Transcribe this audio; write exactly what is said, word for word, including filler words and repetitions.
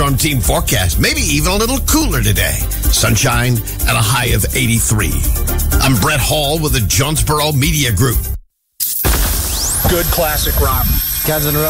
Storm Team forecast. Maybe even a little cooler today. Sunshine and a high of eighty-three. I'm Brett Hall with the Jonesboro Media Group. Good classic rock. Guns N' Roses.